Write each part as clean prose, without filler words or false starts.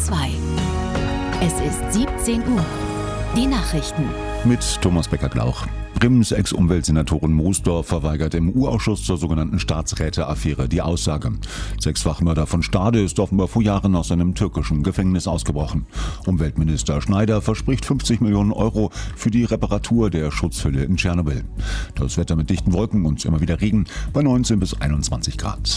2. Es ist 17 Uhr. Die Nachrichten. Mit Thomas Becker-Glauch. Bremens Ex-Umweltsenatorin Moosdorf verweigert im U-Ausschuss zur sogenannten Staatsräte-Affäre die Aussage. Sechsfachmörder von Stade ist offenbar vor Jahren aus einem türkischen Gefängnis ausgebrochen. Umweltminister Schneider verspricht 50 Millionen Euro für die Reparatur der Schutzhülle in Tschernobyl. Das Wetter mit dichten Wolken und immer wieder Regen bei 19 bis 21 Grad.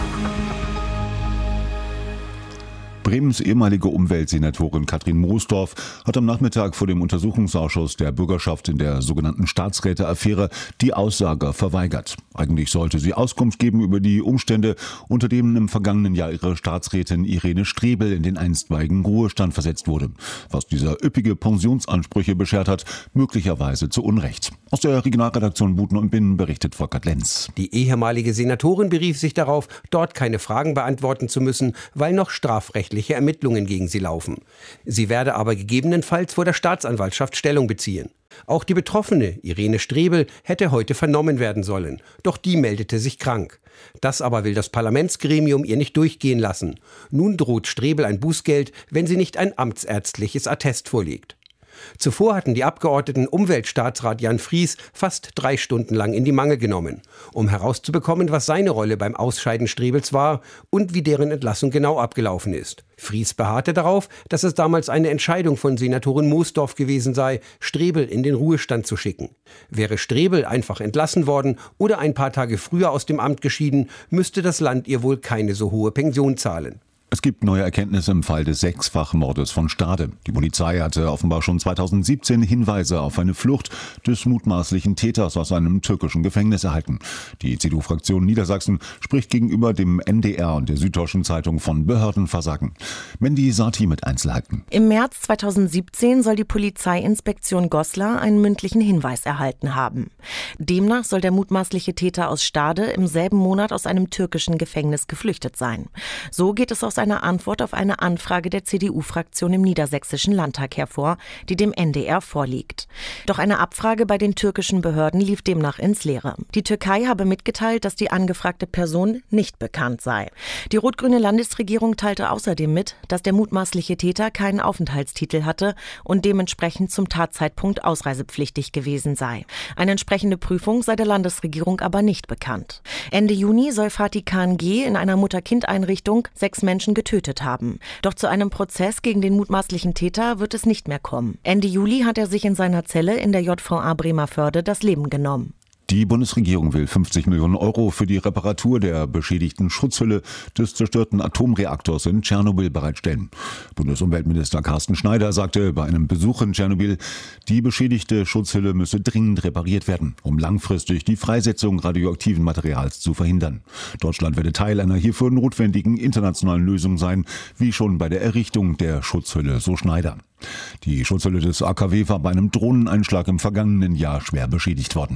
Bremens ehemalige Umweltsenatorin Katrin Moosdorf hat am Nachmittag vor dem Untersuchungsausschuss der Bürgerschaft in der sogenannten Staatsräte-Affäre die Aussage verweigert. Eigentlich sollte sie Auskunft geben über die Umstände, unter denen im vergangenen Jahr ihre Staatsrätin Irene Strebel in den einstweiligen Ruhestand versetzt wurde. Was dieser üppige Pensionsansprüche beschert hat, möglicherweise zu Unrecht. Aus der Regionalredaktion Buten und Binnen berichtet Volkert Lenz. Die ehemalige Senatorin berief sich darauf, dort keine Fragen beantworten zu müssen, weil noch strafrechtliche Ermittlungen gegen sie laufen. Sie werde aber gegebenenfalls vor der Staatsanwaltschaft Stellung beziehen. Auch die Betroffene, Irene Strebel, hätte heute vernommen werden sollen. Doch die meldete sich krank. Das aber will das Parlamentsgremium ihr nicht durchgehen lassen. Nun droht Strebel ein Bußgeld, wenn sie nicht ein amtsärztliches Attest vorlegt. Zuvor hatten die Abgeordneten Umweltstaatsrat Jan Fries fast 3 Stunden lang in die Mangel genommen, um herauszubekommen, was seine Rolle beim Ausscheiden Strebels war und wie deren Entlassung genau abgelaufen ist. Fries beharrte darauf, dass es damals eine Entscheidung von Senatorin Moosdorf gewesen sei, Strebel in den Ruhestand zu schicken. Wäre Strebel einfach entlassen worden oder ein paar Tage früher aus dem Amt geschieden, müsste das Land ihr wohl keine so hohe Pension zahlen. Es gibt neue Erkenntnisse im Fall des Sechsfachmordes von Stade. Die Polizei hatte offenbar schon 2017 Hinweise auf eine Flucht des mutmaßlichen Täters aus einem türkischen Gefängnis erhalten. Die CDU-Fraktion Niedersachsen spricht gegenüber dem NDR und der Süddeutschen Zeitung von Behördenversagen. Mendi Sati mit Einzelheiten. Im März 2017 soll die Polizeiinspektion Goslar einen mündlichen Hinweis erhalten haben. Demnach soll der mutmaßliche Täter aus Stade im selben Monat aus einem türkischen Gefängnis geflüchtet sein. So geht es aus einer Antwort auf eine Anfrage der CDU-Fraktion im Niedersächsischen Landtag hervor, die dem NDR vorliegt. Doch eine Abfrage bei den türkischen Behörden lief demnach ins Leere. Die Türkei habe mitgeteilt, dass die angefragte Person nicht bekannt sei. Die rot-grüne Landesregierung teilte außerdem mit, dass der mutmaßliche Täter keinen Aufenthaltstitel hatte und dementsprechend zum Tatzeitpunkt ausreisepflichtig gewesen sei. Eine entsprechende Prüfung sei der Landesregierung aber nicht bekannt. Ende Juni soll Fatih KNG in einer Mutter-Kind-Einrichtung 6 Menschen getötet haben. Doch zu einem Prozess gegen den mutmaßlichen Täter wird es nicht mehr kommen. Ende Juli hat er sich in seiner Zelle in der JVA Bremervörde das Leben genommen. Die Bundesregierung will 50 Millionen Euro für die Reparatur der beschädigten Schutzhülle des zerstörten Atomreaktors in Tschernobyl bereitstellen. Bundesumweltminister Carsten Schneider sagte bei einem Besuch in Tschernobyl, die beschädigte Schutzhülle müsse dringend repariert werden, um langfristig die Freisetzung radioaktiven Materials zu verhindern. Deutschland werde Teil einer hierfür notwendigen internationalen Lösung sein, wie schon bei der Errichtung der Schutzhülle, so Schneider. Die Schutzhülle des AKW war bei einem Drohneneinschlag im vergangenen Jahr schwer beschädigt worden.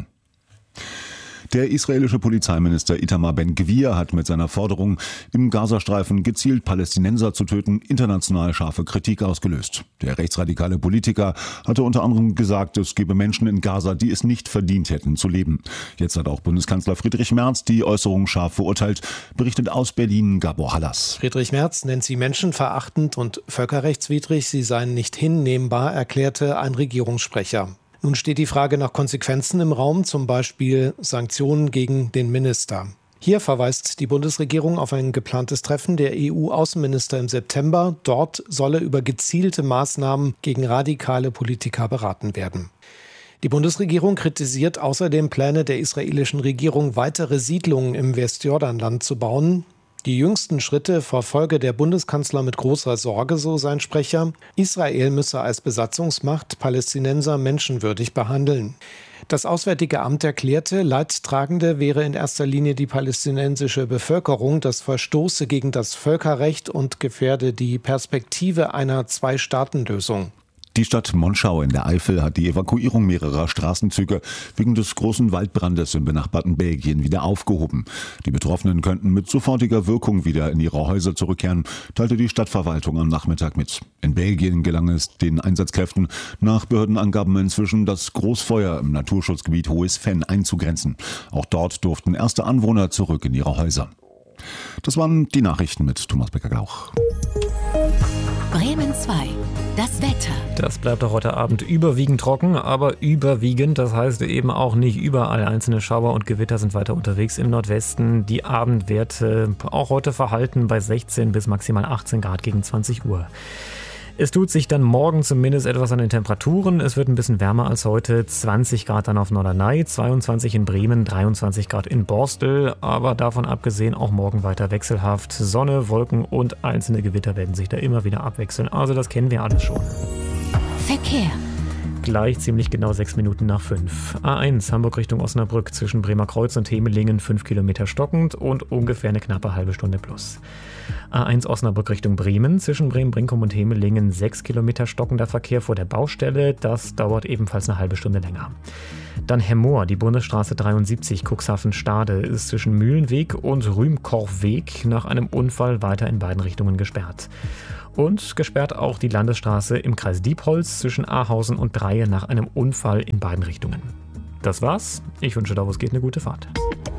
Der israelische Polizeiminister Itamar Ben-Gvir hat mit seiner Forderung, im Gazastreifen gezielt Palästinenser zu töten, international scharfe Kritik ausgelöst. Der rechtsradikale Politiker hatte unter anderem gesagt, es gebe Menschen in Gaza, die es nicht verdient hätten zu leben. Jetzt hat auch Bundeskanzler Friedrich Merz die Äußerung scharf verurteilt, berichtet aus Berlin Gabor Hallas. Friedrich Merz nennt sie menschenverachtend und völkerrechtswidrig, sie seien nicht hinnehmbar, erklärte ein Regierungssprecher. Nun steht die Frage nach Konsequenzen im Raum, zum Beispiel Sanktionen gegen den Minister. Hier verweist die Bundesregierung auf ein geplantes Treffen der EU-Außenminister im September. Dort solle über gezielte Maßnahmen gegen radikale Politiker beraten werden. Die Bundesregierung kritisiert außerdem Pläne der israelischen Regierung, weitere Siedlungen im Westjordanland zu bauen. Die jüngsten Schritte verfolge der Bundeskanzler mit großer Sorge, so sein Sprecher. Israel müsse als Besatzungsmacht Palästinenser menschenwürdig behandeln. Das Auswärtige Amt erklärte, Leidtragende wäre in erster Linie die palästinensische Bevölkerung. Das verstoße gegen das Völkerrecht und gefährde die Perspektive einer Zwei-Staaten-Lösung. Die Stadt Monschau in der Eifel hat die Evakuierung mehrerer Straßenzüge wegen des großen Waldbrandes im benachbarten Belgien wieder aufgehoben. Die Betroffenen könnten mit sofortiger Wirkung wieder in ihre Häuser zurückkehren, teilte die Stadtverwaltung am Nachmittag mit. In Belgien gelang es den Einsatzkräften nach Behördenangaben inzwischen, das Großfeuer im Naturschutzgebiet Hohes Venn einzugrenzen. Auch dort durften erste Anwohner zurück in ihre Häuser. Das waren die Nachrichten mit Thomas Becker-Glauch. Bremen 2. Das Wetter. Das bleibt auch heute Abend überwiegend trocken, aber überwiegend, das heißt eben auch nicht überall. Einzelne Schauer und Gewitter sind weiter unterwegs im Nordwesten. Die Abendwerte auch heute verhalten bei 16 bis maximal 18 Grad gegen 20 Uhr. Es tut sich dann morgen zumindest etwas an den Temperaturen. Es wird ein bisschen wärmer als heute. 20 Grad dann auf Norderney, 22 in Bremen, 23 Grad in Borstel. Aber davon abgesehen auch morgen weiter wechselhaft. Sonne, Wolken und einzelne Gewitter werden sich da immer wieder abwechseln. Also das kennen wir alles schon. Verkehr. Gleich ziemlich genau 6 Minuten nach 5. A1 Hamburg Richtung Osnabrück zwischen Bremerkreuz und Hemelingen 5 Kilometer stockend und ungefähr eine knappe halbe Stunde plus. A1 Osnabrück Richtung Bremen zwischen Bremen-Brinkum und Hemelingen 6 Kilometer stockender Verkehr vor der Baustelle. Das dauert ebenfalls eine halbe Stunde länger. Dann Hemmoor, die Bundesstraße 73 Cuxhaven-Stade ist zwischen Mühlenweg und Rühmkorffweg nach einem Unfall weiter in beiden Richtungen gesperrt. Und gesperrt auch die Landesstraße im Kreis Diepholz zwischen Ahausen und Dreie nach einem Unfall in beiden Richtungen. Das war's. Ich wünsche da, wo es geht, eine gute Fahrt.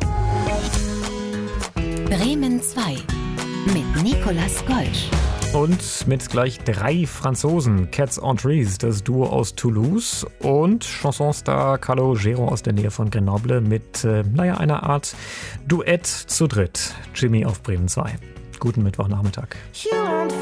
Bremen 2 mit Nicolas Golsch. Und mit gleich 3 Franzosen, Cats on Trees, das Duo aus Toulouse und Chansonstar Carlo Gero aus der Nähe von Grenoble mit, einer Art Duett zu dritt. Jimmy auf Bremen 2. Guten Mittwochnachmittag.